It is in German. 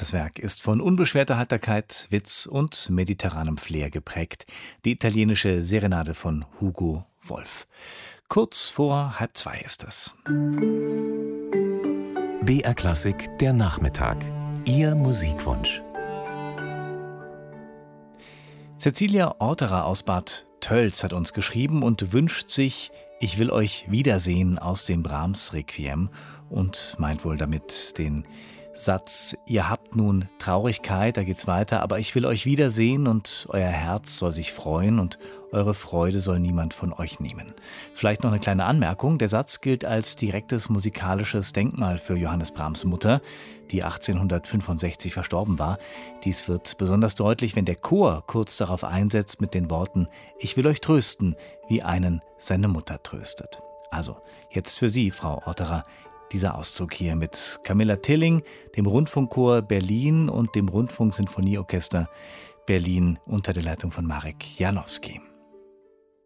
Das Werk ist von unbeschwerter Heiterkeit, Witz und mediterranem Flair geprägt. Die italienische Serenade von Hugo Wolf. Kurz vor 1:30 ist es. BR Klassik, der Nachmittag. Ihr Musikwunsch. Cecilia Orterer aus Bad Tölz hat uns geschrieben und wünscht sich „Ich will euch wiedersehen" aus dem Brahms-Requiem und meint wohl damit den Satz: Ihr habt nun Traurigkeit, da geht's weiter, aber ich will euch wiedersehen und euer Herz soll sich freuen und eure Freude soll niemand von euch nehmen. Vielleicht noch eine kleine Anmerkung: Der Satz gilt als direktes musikalisches Denkmal für Johannes Brahms Mutter, die 1865 verstorben war. Dies wird besonders deutlich, wenn der Chor kurz darauf einsetzt mit den Worten: Ich will euch trösten, wie einen seine Mutter tröstet. Also, jetzt für Sie, Frau Orterer, dieser Auszug hier mit Camilla Tilling, dem Rundfunkchor Berlin und dem Rundfunksinfonieorchester Berlin unter der Leitung von Marek Janowski.